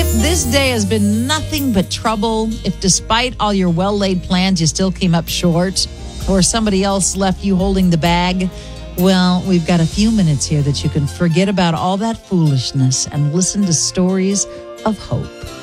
If this day has been nothing but trouble, if despite all your well-laid plans you still came up short, or somebody else left you holding the bag, well, we've got a few minutes here that you can forget about all that foolishness and listen to stories of hope.